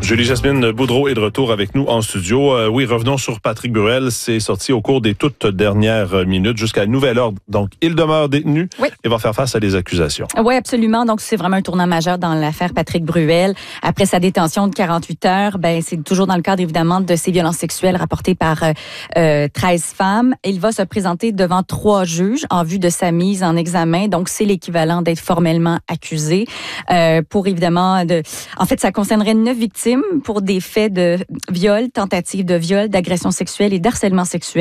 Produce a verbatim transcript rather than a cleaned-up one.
Julie-Jasmine Boudreau est de retour avec nous en studio. Euh, oui, revenons sur Patrick Bruel. C'est sorti au cours des toutes dernières minutes jusqu'à nouvel ordre. Donc, il demeure détenu oui. et va faire face à des accusations. Oui, absolument. Donc, c'est vraiment un tournant majeur dans l'affaire Patrick Bruel. Après sa détention de quarante-huit heures, ben c'est toujours dans le cadre, évidemment, de ces violences sexuelles rapportées par euh, treize femmes. Il va se présenter devant trois juges en vue de sa mise en examen. Donc, c'est l'équivalent d'être formellement accusé. Euh, pour, évidemment, de... en fait, ça concernerait neuf victimes pour des faits de viol, tentative de viol, d'agression sexuelle et d'harcèlement sexuel.